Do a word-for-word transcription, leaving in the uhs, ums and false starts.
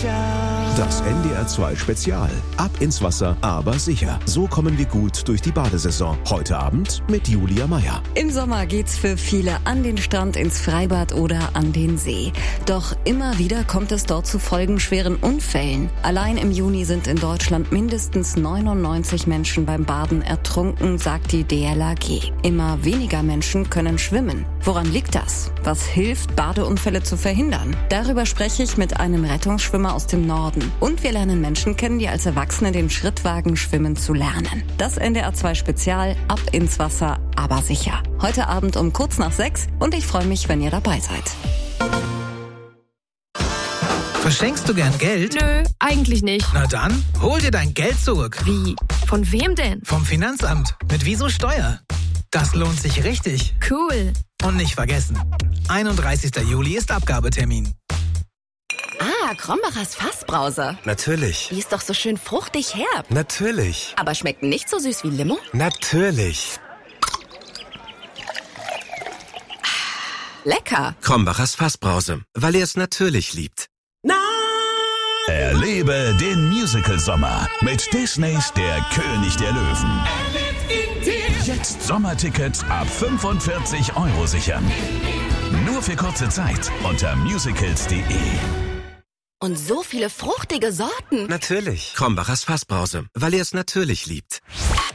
sicher. Das N D R zwei Spezial. Ab ins Wasser, aber sicher. So kommen wir gut durch die Badesaison. Heute Abend mit Julia Meyer. Im Sommer geht's für viele an den Strand, ins Freibad oder an den See. Doch immer wieder kommt es dort zu folgenschweren Unfällen. Allein im Juni sind in Deutschland mindestens neunundneunzig Menschen beim Baden ertrunken, sagt die D L R G. Immer weniger Menschen können schwimmen. Woran liegt das? Was hilft, Badeunfälle zu verhindern? Darüber spreche ich mit einem Rettungsschwimmer aus dem Norden. Und wir lernen Menschen kennen, die als Erwachsene den Schritt wagen, schwimmen zu lernen. Das N D R zwei Spezial, ab ins Wasser, aber sicher. Heute Abend um kurz nach sechs und ich freue mich, wenn ihr dabei seid. Verschenkst du gern Geld? Nö, eigentlich nicht. Na dann, hol dir dein Geld zurück. Wie? Von wem denn? Vom Finanzamt. Mit Wieso Steuer. Das lohnt sich richtig. Cool. Und nicht vergessen, einunddreißigster Juli ist Abgabetermin. Ah, Krombacher's Fassbrause. Natürlich. Die ist doch so schön fruchtig herb. Natürlich. Aber schmeckt nicht so süß wie Limo? Natürlich. Lecker. Krombacher's Fassbrause, weil ihr es natürlich liebt. Erlebe den Musical-Sommer mit Disneys Der König der Löwen. Jetzt Sommertickets ab fünfundvierzig Euro sichern. Nur für kurze Zeit unter musicals punkt de. Und so viele fruchtige Sorten. Natürlich. Krombacher's Fassbrause, weil ihr es natürlich liebt.